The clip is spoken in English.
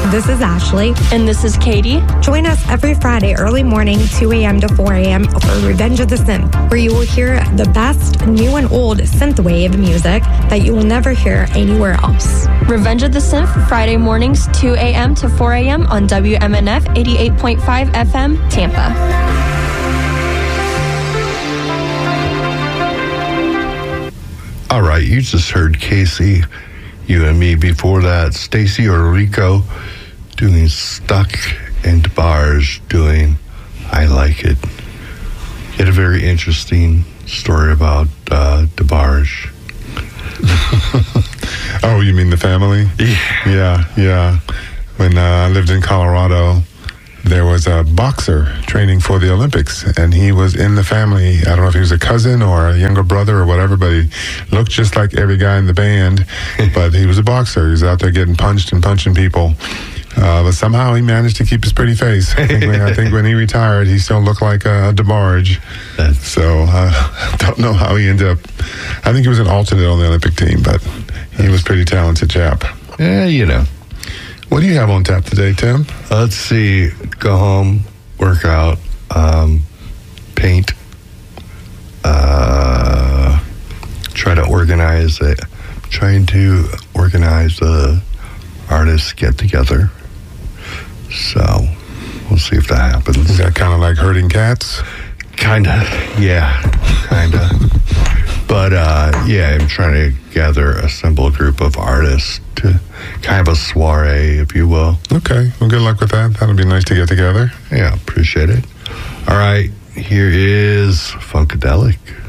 This is Ashley. And this is Katie. Join us every Friday early morning, 2 a.m. to 4 a.m. for Revenge of the Synth, where you will hear the best new and old synthwave music that you will never hear anywhere else. Revenge of the Synth, Friday mornings, 2 a.m. to 4 a.m. on WMNF 88.5 FM, Tampa. All right, you just heard Casey, You and Me. Before that, Stacy Orico doing Stuck, and Bars doing I Like It. You had a very interesting story about DeBarge. Oh, you mean the family? Yeah. When I lived in Colorado, there was a boxer training for the Olympics, and he was in the family. I don't know if he was a cousin or a younger brother or whatever, but he looked just like every guy in the band, but he was a boxer. He was out there getting punched and punching people. But somehow he managed to keep his pretty face. I think when he retired, he still looked like a DeBarge. So I don't know how he ended up. I think he was an alternate on the Olympic team, but he was a pretty talented chap. Yeah, you know. What do you have on tap today, Tim? Let's see. Go home, work out, paint, trying to organize the artists get together. So we'll see if that happens. Is that kind of like herding cats? Kinda, yeah, kinda. But yeah, I'm trying to assemble a group of artists to kind of a soiree, if you will. Okay, well, good luck with that. That'll be nice to get together. Yeah, appreciate it. All right, here is Funkadelic.